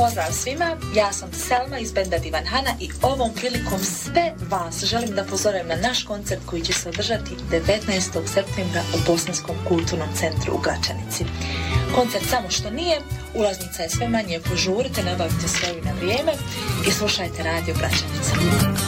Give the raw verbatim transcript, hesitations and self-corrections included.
Pozdrav svima, ja sam Selma iz benda Divan Hana i ovom prilikom sve vas želim da pozorim na naš koncert koji će se održati devetnaestog septembra u Bosanskom kulturnom centru u Gračanici. Koncert samo što nije, ulaznica je sve manje, požurite, nabavite svoju na vrijeme i slušajte Radio Gračanica.